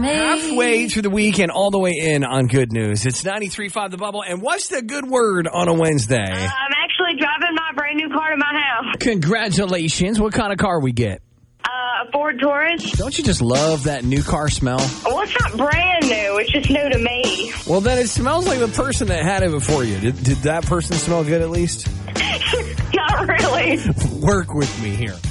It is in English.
Halfway through the week and all the way in on Good News. It's 93.5 The Bubble. And what's the good word on a Wednesday? I'm actually driving my brand new car to my house. Congratulations. What kind of car we get? A Ford Taurus. Don't you just love that new car smell? Well, it's not brand new. It's just new to me. Well, then it smells like the person that had it before you. Did that person smell good at least? Not really. Work with me here.